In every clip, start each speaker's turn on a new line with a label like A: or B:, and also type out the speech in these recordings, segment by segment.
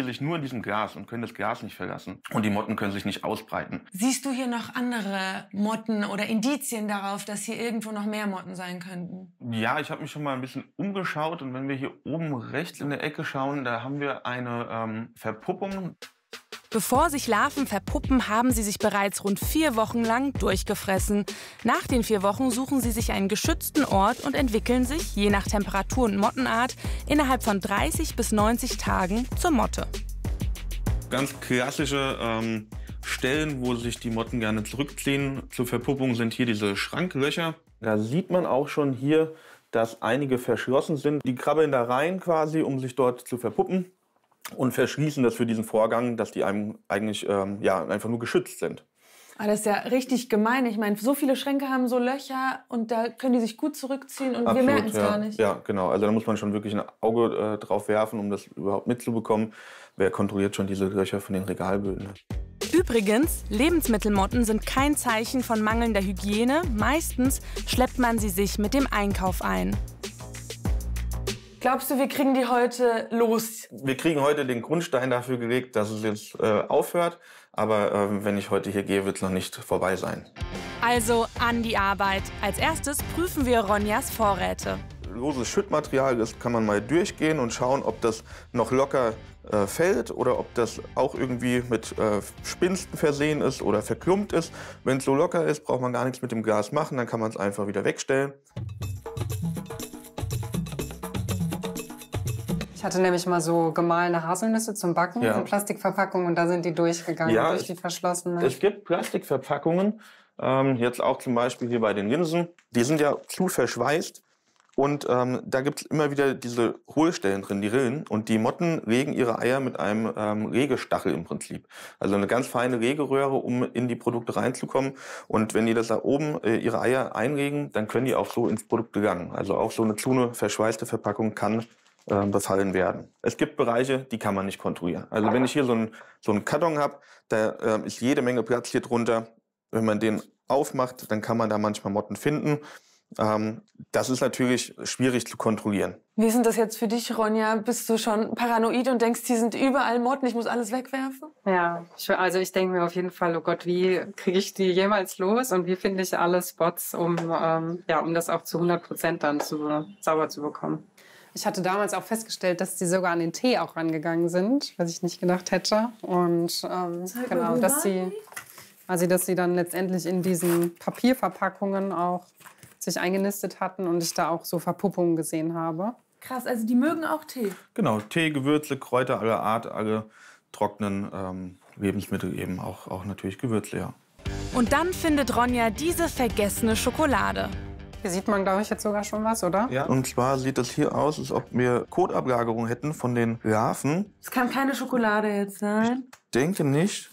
A: sich nur in diesem Glas und können das Glas nicht verlassen. Und die Motten können sich nicht ausbreiten.
B: Siehst du hier noch andere Motten oder Indizien darauf, dass hier irgendwo noch mehr Motten sein könnten?
A: Ja, ich habe mich schon mal ein bisschen umgeschaut. Und wenn wir hier oben rechts in der Ecke schauen, da haben wir eine Verpuppung.
C: Bevor sich Larven verpuppen, haben sie sich bereits rund 4 Wochen lang durchgefressen. Nach den 4 Wochen suchen sie sich einen geschützten Ort und entwickeln sich, je nach Temperatur und Mottenart, innerhalb von 30 bis 90 Tagen zur Motte.
A: Ganz klassische Stellen, wo sich die Motten gerne zurückziehen zur Verpuppung, sind hier diese Schranklöcher. Da sieht man auch schon hier, dass einige verschlossen sind. Die krabbeln da rein quasi, um sich dort zu verpuppen. Und verschließen das für diesen Vorgang, dass die einem eigentlich einfach nur geschützt sind.
B: Aber das ist ja richtig gemein. Ich meine, so viele Schränke haben so Löcher und da können die sich gut zurückziehen und wir merken es gar nicht.
A: Ja, genau. Also da muss man schon wirklich ein Auge drauf werfen, um das überhaupt mitzubekommen. Wer kontrolliert schon diese Löcher von den Regalböden?
C: Übrigens, Lebensmittelmotten sind kein Zeichen von mangelnder Hygiene. Meistens schleppt man sie sich mit dem Einkauf ein.
B: Glaubst du, wir kriegen die heute los?
A: Wir kriegen heute den Grundstein dafür gelegt, dass es jetzt aufhört. Aber wenn ich heute hier gehe, wird es noch nicht vorbei sein.
C: Also an die Arbeit. Als erstes prüfen wir Ronjas Vorräte.
A: Loses Schüttmaterial, das kann man mal durchgehen und schauen, ob das noch locker fällt oder ob das auch irgendwie mit Spinsten versehen ist oder verklumpt ist. Wenn es so locker ist, braucht man gar nichts mit dem Glas machen, dann kann man es einfach wieder wegstellen.
D: Ich hatte nämlich mal so gemahlene Haselnüsse zum Backen in Plastikverpackungen und da sind die durchgegangen, durch die verschlossene.
A: Es gibt Plastikverpackungen, jetzt auch zum Beispiel hier bei den Linsen. Die sind ja zu verschweißt und da gibt es immer wieder diese Hohlstellen drin, die Rillen. Und die Motten legen ihre Eier mit einem Legestachel im Prinzip. Also eine ganz feine Legeröhre, um in die Produkte reinzukommen. Und wenn die das da oben ihre Eier einlegen, dann können die auch so ins Produkt gelangen. Also auch so eine zu eine verschweißte Verpackung kann befallen werden. Es gibt Bereiche, die kann man nicht kontrollieren. Also wenn ich hier so einen Karton habe, da ist jede Menge Platz hier drunter. Wenn man den aufmacht, dann kann man da manchmal Motten finden. Das ist natürlich schwierig zu kontrollieren.
B: Wie ist denn das jetzt für dich, Ronja? Bist du schon paranoid und denkst, hier sind überall Motten, ich muss alles wegwerfen?
D: Ja, ich denke mir auf jeden Fall, oh Gott, wie kriege ich die jemals los und wie finde ich alle Spots, um das auch zu 100% dann sauber zu bekommen. Ich hatte damals auch festgestellt, dass die sogar an den Tee auch rangegangen sind, was ich nicht gedacht hätte. Und dass sie dann letztendlich in diesen Papierverpackungen auch sich eingenistet hatten und ich da auch so Verpuppungen gesehen habe.
B: Krass, also die mögen auch Tee?
A: Genau, Tee, Gewürze, Kräuter aller Art, alle trockenen Lebensmittel, eben auch natürlich Gewürze, ja.
C: Und dann findet Ronja diese vergessene Schokolade.
D: Hier sieht man, glaube ich, jetzt sogar schon was, oder?
A: Ja, und zwar sieht das hier aus, als ob wir Kotablagerung hätten von den Larven.
B: Es kann keine Schokolade jetzt sein.
A: Ich denke nicht.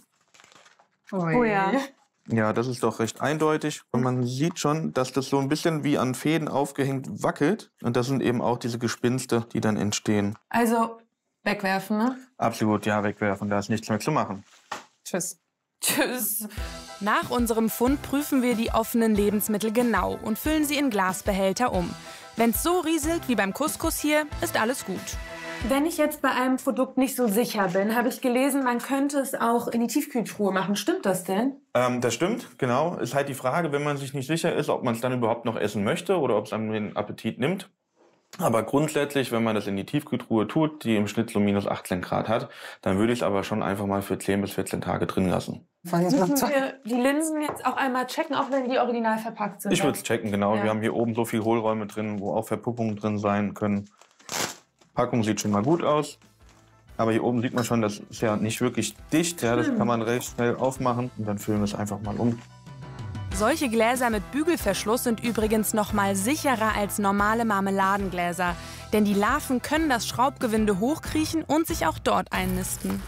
B: Oh ja.
A: Ja, das ist doch recht eindeutig. Und man sieht schon, dass das so ein bisschen wie an Fäden aufgehängt wackelt. Und das sind eben auch diese Gespinste, die dann entstehen.
B: Also wegwerfen, ne?
A: Absolut, ja, wegwerfen. Da ist nichts mehr zu machen.
D: Tschüss.
B: Tschüss.
C: Nach unserem Fund prüfen wir die offenen Lebensmittel genau und füllen sie in Glasbehälter um. Wenn's so rieselt wie beim Couscous hier, ist alles gut.
B: Wenn ich jetzt bei einem Produkt nicht so sicher bin, habe ich gelesen, man könnte es auch in die Tiefkühltruhe machen. Stimmt das denn?
A: Das stimmt, genau. Ist halt die Frage, wenn man sich nicht sicher ist, ob man es dann überhaupt noch essen möchte oder ob es einem den Appetit nimmt. Aber grundsätzlich, wenn man das in die Tiefkühltruhe tut, die im Schnitt so minus 18 Grad hat, dann würde ich es aber schon einfach mal für 10 bis 14 Tage drin lassen.
B: Müssen wir die Linsen jetzt auch einmal checken, auch wenn die original verpackt sind?
A: Ich würde es checken, genau.
B: Ja.
A: Wir haben hier oben so viele Hohlräume drin, wo auch Verpuppungen drin sein können. Packung sieht schon mal gut aus. Aber hier oben sieht man schon, das ist ja nicht wirklich dicht. Ja, das kann man recht schnell aufmachen und dann füllen wir es einfach mal um.
C: Solche Gläser mit Bügelverschluss sind übrigens noch mal sicherer als normale Marmeladengläser. Denn die Larven können das Schraubgewinde hochkriechen und sich auch dort einnisten.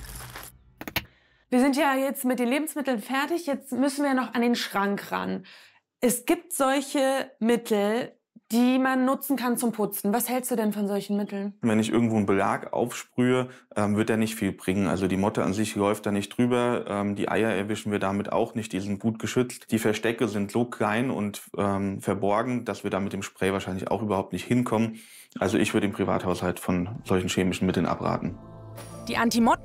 B: Wir sind ja jetzt mit den Lebensmitteln fertig. Jetzt müssen wir noch an den Schrank ran. Es gibt solche Mittel, die man nutzen kann zum Putzen. Was hältst du denn von solchen Mitteln?
A: Wenn ich irgendwo einen Belag aufsprühe, wird er nicht viel bringen. Also die Motte an sich läuft da nicht drüber. Die Eier erwischen wir damit auch nicht. Die sind gut geschützt. Die Verstecke sind so klein und verborgen, dass wir da mit dem Spray wahrscheinlich auch überhaupt nicht hinkommen. Also ich würde im Privathaushalt von solchen chemischen Mitteln abraten.
C: Die Antimotten